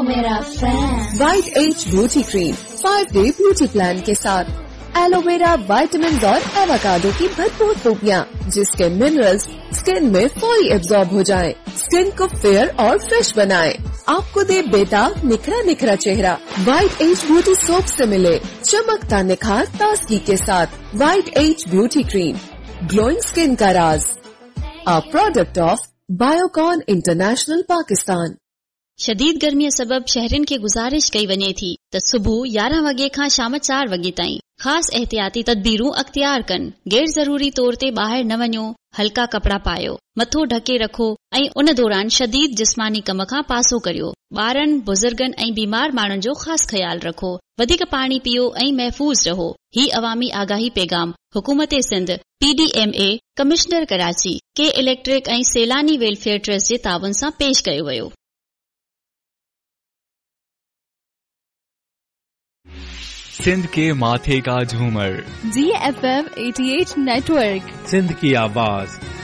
मेरा fan. White age beauty cream 5-डे beauty plan के साथ एलोवेरा, विटामिन और एवोकाडो की भरपूर खूबियाँ, जिसके मिनरल्स स्किन में फौरी एब्जॉर्ब हो जाएं, स्किन को फेयर और फ्रेश बनाएं, आपको दे बेदाग निखरा निखरा चेहरा। वाइट एज ब्यूटी सोप से मिले चमकता निखार ताजगी के साथ। White age beauty cream, glowing skin का राज। A product of Biocon international Pakistan. शदीद गर्मीअ सबब शहरिन खे गुज़ारिश कई वञे थी त सुबुह 11 वॻे खां शाम 4 वॻे ताईं ख़ासि एहतियाती तदबीरूं अख्तियार कनि। गैर ज़रूरी तौर ते ॿाहिरि न वञो, हल्का कपड़ा पायो, मथो ढके रखो ऐं उन दौरान शदीद जिस्मानी कम खां पासो करियो। ॿारनि, बुज़ुर्गनि ऐं बीमार माण्हुनि जो ख़ासि ख्याल रखो। वधीक पाणी पियो ऐं महफ़ूज़ रहो। ही अवामी आगाही पैगाम हुकूमत सिंध, PDMA, कमिश्नर कराची, के इलेक्ट्रिक ऐं सैलानी वेलफेयर ट्रस्ट जे ताउन सां पेश कयो वियो। सिंध के माथे का झूमर, GFM 88 नेटवर्क, सिंध की आवाज।